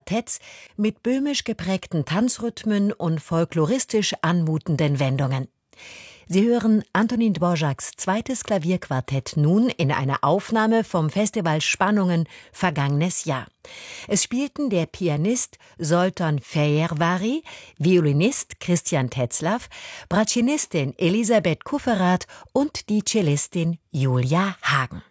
Quartetts mit böhmisch geprägten Tanzrhythmen und folkloristisch anmutenden Wendungen. Sie hören Antonín Dvořáks zweites Klavierquartett nun in einer Aufnahme vom Festival Spannungen vergangenes Jahr. Es spielten der Pianist Zoltán Feherváry, Violinist Christian Tetzlaff, Bratschinistin Elisabeth Kufferath und die Cellistin Julia Hagen.